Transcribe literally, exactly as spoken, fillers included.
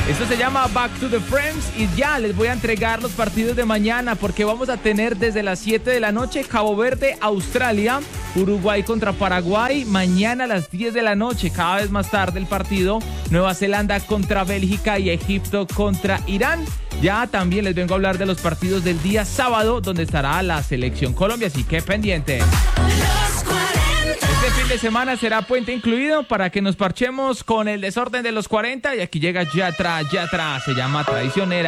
Esto se llama Back to the Friends y ya les voy a entregar los partidos de mañana porque vamos a tener desde las siete de la noche Cabo Verde, Australia, Uruguay contra Paraguay, mañana a las diez de la noche, cada vez más tarde el partido, Nueva Zelanda contra Bélgica y Egipto contra Irán. Ya también les vengo a hablar de los partidos del día sábado donde estará la selección Colombia, así que pendiente. Este fin de semana será puente incluido para que nos parchemos con el desorden de los cuarenta y aquí llega Yatra, Yatra, se llama Traicionera.